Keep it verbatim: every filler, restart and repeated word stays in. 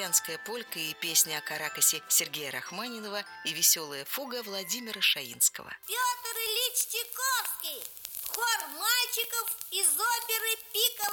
цыганская полька и песня о Каракасе Сергея Рахманинова и веселая фуга Владимира Шаинского. Петр Ильич Чайковский, хор мальчиков из оперы «Пико».